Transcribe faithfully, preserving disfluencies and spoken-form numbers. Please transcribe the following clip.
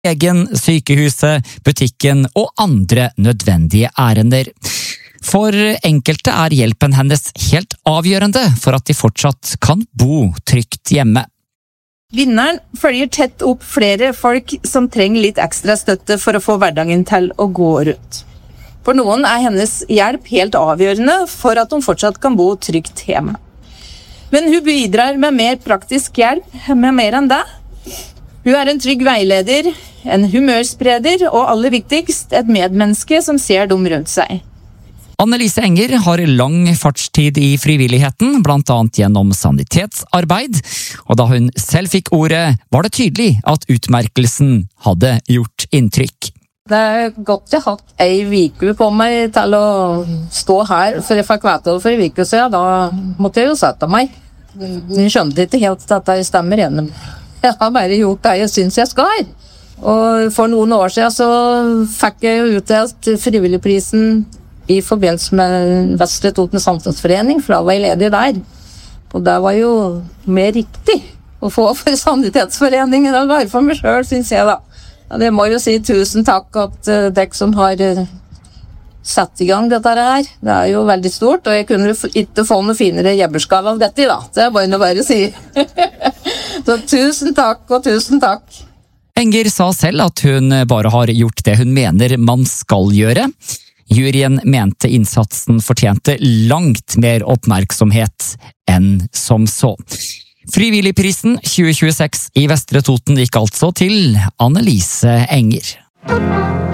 egen, sykehuset, butikken og andre nødvendige ærender. For enkelte er hjelpen hennes helt avgjørende for at de fortsatt kan bo trygt hjemme. Vinneren følger tett opp flere folk som trenger litt ekstra støtte for å få hverdagen til å gå rundt. For noen er hennes hjelp helt avgjørende for at hun fortsatt kan bo trygt hjemme. Men hun bidrar med mer praktisk hjelp, med mer enn det. Hun er en trygg veileder, en humørspreder og aller viktigst et medmenneske som ser dem rundt seg. Annelise Enger har lang fartstid i frivilligheten, blant annet gjennom sanitetsarbeid, og da hun selv fikk ordet, var det tydelig at utmerkelsen hadde gjort inntrykk. Det er godt jeg har hatt ei uke på meg til å stå her, for jeg fikk vite det for en uke siden, da måtte jeg jo sette meg. Jeg skjønte ikke helt at det stemmer igjen. Jeg har bare gjort det jeg synes jeg skal. Og for noen år siden så fikk jeg utdelt frivilligprisen i forbindelse med Vestre Toten Samfunnsforening, for da var jeg ledig der. Og det var jo mer riktig å få for Sanitetsforeningen enn bare for meg selv, synes jeg da. Og det må jo si tusen takk at uh, dere som har uh, satt i gang dette her. Det er jo veldig stort, og jeg kunne ikke få noe finere jebberskall av dette da. Det er bare noe bare å si. Så tusen takk og tusen takk. Enger sa selv at hun bare har gjort det hun mener man skal gjøre. Juryen mente innsatsen fortjente langt mer oppmerksomhet enn som så. Frivilligprisen tjue tjueseks i Vestre Toten gikk altså til Annelise Enger.